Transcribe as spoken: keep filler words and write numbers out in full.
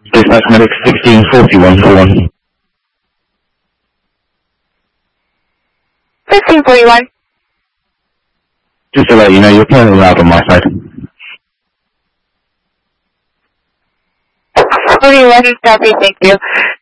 Dispatch medic sixteen forty-one for one. fifteen forty-one. Just to let you know, you're playing loud on my side. forty-one, copy, thank you.